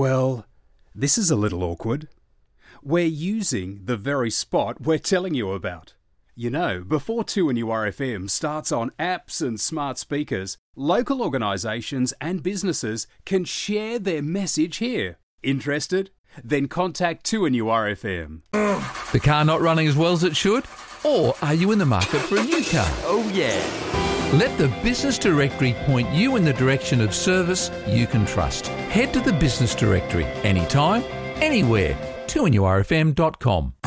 Well, this is a little awkward. We're using the very spot we're telling you about. You know, before 2NURFM starts on apps and smart speakers, local organisations and businesses can share their message here. Interested? Then contact 2NURFM. The car not running as well as it should? Or are you in the market for a new car? Oh yeah. Let the Business Directory point you in the direction of service you can trust. Head to the Business Directory anytime, anywhere. 2NURFM.com.